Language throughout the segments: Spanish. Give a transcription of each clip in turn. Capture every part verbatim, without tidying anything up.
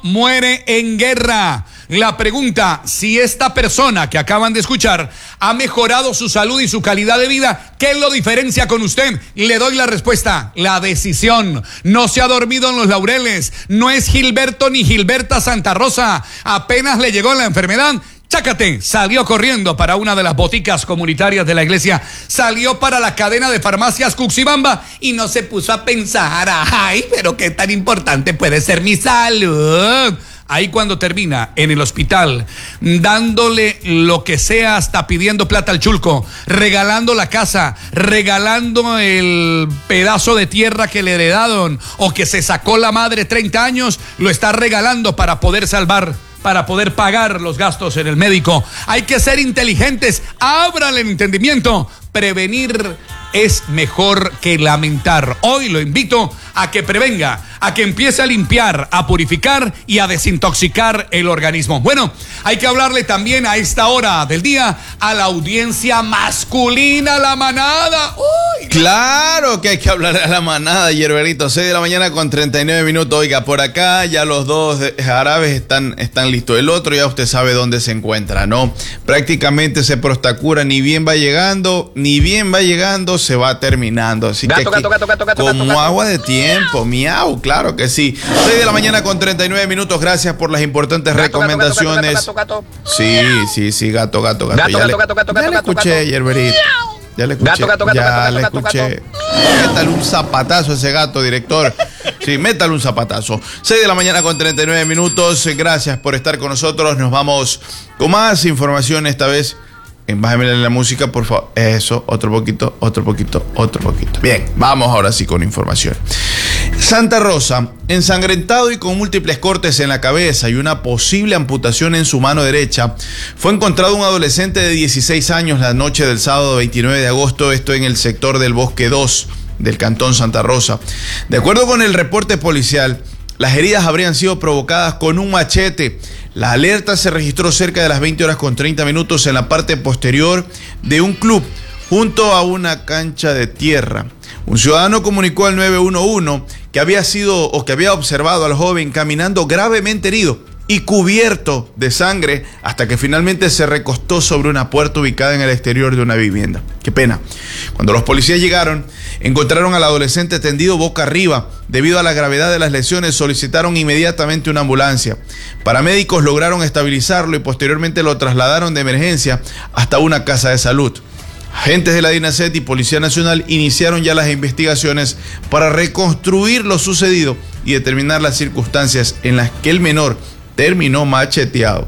muere en guerra. La pregunta, si esta persona que acaban de escuchar ha mejorado su salud y su calidad de vida, ¿qué lo diferencia con usted? Le doy la respuesta, la decisión. No se ha dormido en los laureles, no es Gilberto ni Gilberta Santa Rosa. Apenas le llegó la enfermedad, chácate, salió corriendo para una de las boticas comunitarias de la iglesia, salió para la cadena de farmacias Cuxibamba y no se puso a pensar, ay, pero qué tan importante puede ser mi salud. Ahí cuando termina en el hospital, dándole lo que sea, hasta pidiendo plata al chulco, regalando la casa, regalando el pedazo de tierra que le heredaron o que se sacó la madre treinta años, lo está regalando para poder salvar, para poder pagar los gastos en el médico. Hay que ser inteligentes, abran el entendimiento. Prevenir es mejor que lamentar. Hoy lo invito a que prevenga, a que empiece a limpiar, a purificar y a desintoxicar el organismo. Bueno, hay que hablarle también a esta hora del día a la audiencia masculina, la manada. ¡Uy! Claro que hay que hablar a la manada, Yerberito. seis de la mañana con treinta y nueve minutos. Oiga, por acá ya los dos árabes están, están listos. El otro ya usted sabe dónde se encuentra, ¿no? Prácticamente se prostacura, ni bien va llegando, ni bien va llegando, se va terminando. Así gato, que gato, gato, gato, gato, como gato, agua gato. de tiempo, miau, claro que sí. seis de la mañana con treinta y nueve minutos. Gracias por las importantes Gato, recomendaciones. gato, gato, gato, gato, gato. Sí, sí, sí, gato, gato, gato. Gato, Ya gato, le- gato, gato, ya gato, le gato, escuché, gato. Yerberito. Ya le escuché. Gato, gato, gato, ya gato, le gato, escuché. Métale un zapatazo a ese gato, director. Sí, métale un zapatazo. seis de la mañana con treinta y nueve minutos. Gracias por estar con nosotros. Nos vamos con más información esta vez. Bájame la música, por favor. Eso, otro poquito, otro poquito, otro poquito. Bien, vamos ahora sí con información. Santa Rosa, ensangrentado y con múltiples cortes en la cabeza y una posible amputación en su mano derecha, fue encontrado un adolescente de dieciséis años la noche del sábado veintinueve de agosto, esto en el sector del Bosque dos del Cantón Santa Rosa. De acuerdo con el reporte policial, las heridas habrían sido provocadas con un machete. La alerta se registró cerca de las veinte horas con treinta minutos en la parte posterior de un club junto a una cancha de tierra. Un ciudadano comunicó al nueve uno uno que había sido o que había observado al joven caminando gravemente herido y cubierto de sangre hasta que finalmente se recostó sobre una puerta ubicada en el exterior de una vivienda. Qué pena. Cuando los policías llegaron, encontraron al adolescente tendido boca arriba. Debido a la gravedad de las lesiones, solicitaron inmediatamente una ambulancia. Paramédicos lograron estabilizarlo y posteriormente lo trasladaron de emergencia hasta una casa de salud. Agentes de la DINASET y Policía Nacional iniciaron ya las investigaciones para reconstruir lo sucedido y determinar las circunstancias en las que el menor terminó macheteado.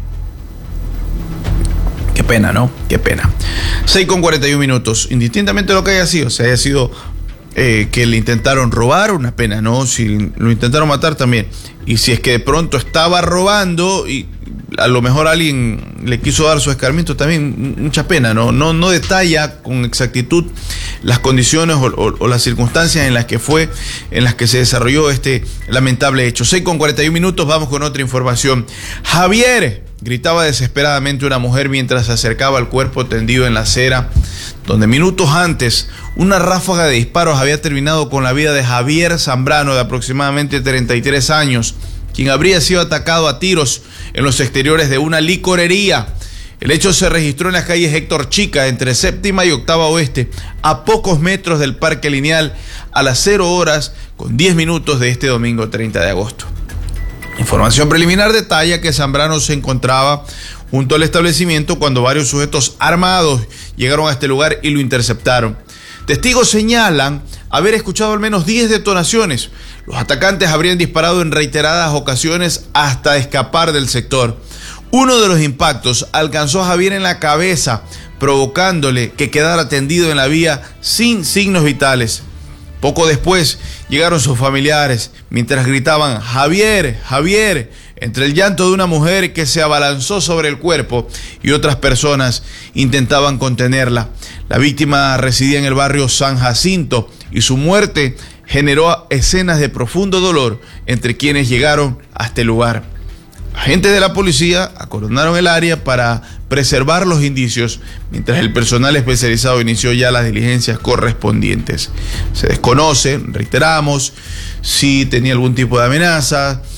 Qué pena, ¿no? Qué pena. seis con cuarenta y uno minutos. Indistintamente de lo que haya sido, si haya sido eh, que le intentaron robar, una pena, ¿no? Si lo intentaron matar, también. Y si es que de pronto estaba robando y a lo mejor alguien le quiso dar su escarmiento, también mucha pena, ¿no? No, no detalla con exactitud las condiciones o, o, o las circunstancias en las que fue, en las que se desarrolló este lamentable hecho. seis con cuarenta y uno minutos, vamos con otra información. Javier, gritaba desesperadamente una mujer mientras se acercaba al cuerpo tendido en la acera, donde minutos antes una ráfaga de disparos había terminado con la vida de Javier Zambrano, de aproximadamente treinta y tres años, quien habría sido atacado a tiros en los exteriores de una licorería. El hecho se registró en las calles Héctor Chica, entre Séptima y Octava Oeste, a pocos metros del Parque Lineal, a las cero horas con diez minutos de este domingo treinta de agosto. Información preliminar detalla que Zambrano se encontraba junto al establecimiento cuando varios sujetos armados llegaron a este lugar y lo interceptaron. Testigos señalan haber escuchado al menos diez detonaciones. Los atacantes habrían disparado en reiteradas ocasiones hasta escapar del sector. Uno de los impactos alcanzó a Javier en la cabeza, provocándole que quedara tendido en la vía sin signos vitales. Poco después llegaron sus familiares, mientras gritaban "Javier, Javier", entre el llanto de una mujer que se abalanzó sobre el cuerpo y otras personas intentaban contenerla. La víctima residía en el barrio San Jacinto y su muerte generó escenas de profundo dolor entre quienes llegaron a este lugar. Agentes de la policía acordonaron el área para preservar los indicios, mientras el personal especializado inició ya las diligencias correspondientes. Se desconoce, reiteramos, si tenía algún tipo de amenaza,